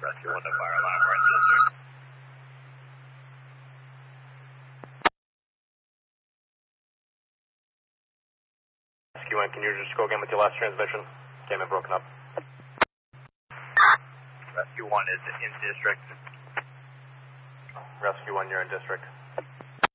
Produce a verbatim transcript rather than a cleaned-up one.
Rescue one to fire alarm, we're in district. Rescue one, can you just go again with your last transmission? Came in broken up. Rescue one is in district. Rescue one, you're in district.